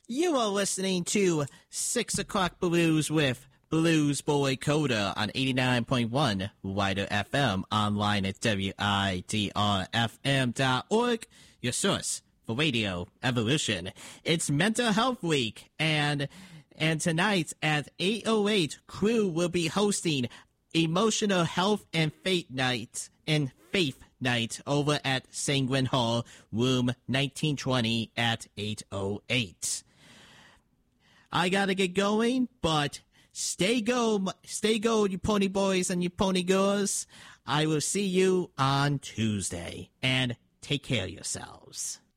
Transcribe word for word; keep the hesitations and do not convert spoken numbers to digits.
You are listening to Six O'Clock Blues with Blues Boy Coda on eighty-nine point one Wider F M, online at W I D R F M dot org, your source for radio evolution. It's Mental Health Week, and and tonight at eight oh eight, Crew will be hosting Emotional Health and Faith Night and Faith Night over at Sanguine Hall, room nineteen twenty at eight oh eight. I gotta get going, but stay go, stay go, you pony boys and you pony girls. I will see you on Tuesday, and take care of yourselves.